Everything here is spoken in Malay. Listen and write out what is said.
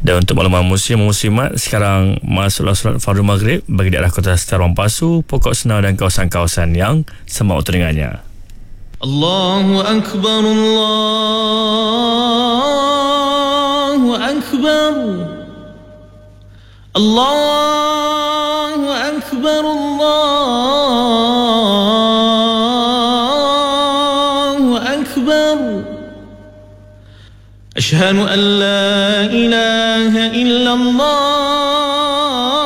Dan untuk makluman muslimat, sekarang masuklah solat fardu maghrib bagi daerah Kota Setar Pasu, Pokok Senau dan kawasan-kawasan yang sembang waktu dengannya. Allahu Akbar, Allahu Akbar, Allahu Akbar, Allahu Akbar. Ashhadu an la ilaha illallah.